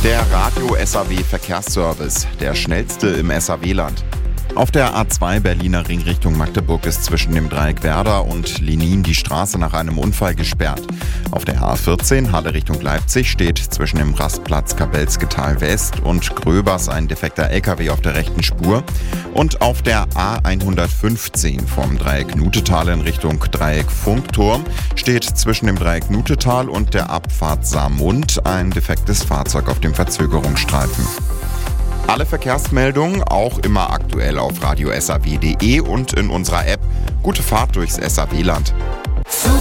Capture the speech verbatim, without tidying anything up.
Der Radio-S A W-Verkehrsservice, der schnellste im S A W-Land. Auf der A zwei Berliner Ring Richtung Magdeburg ist zwischen dem Dreieck Werder und Lenin die Straße nach einem Unfall gesperrt. Auf der A vierzehn Halle Richtung Leipzig steht zwischen dem Rastplatz Kabelsketal West und Gröbers ein defekter L K W auf der rechten Spur. Und auf der A hundertfünfzehn vom Dreieck Nutetal in Richtung Dreieck Funkturm steht zwischen dem Dreieck Nutetal und der Abfahrt Saarmund ein defektes Fahrzeug auf dem Verzögerungsstreifen. Alle Verkehrsmeldungen auch immer aktuell auf radio S A W punkt de und in unserer App. Gute Fahrt durchs S A W-Land.